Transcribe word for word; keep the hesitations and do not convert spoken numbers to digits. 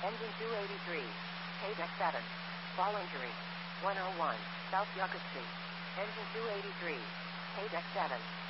Engine two eighty-three. Paydeck seven. Voluntary. one oh one. South Yucca Street. Engine two eighty-three. Paydeck seven.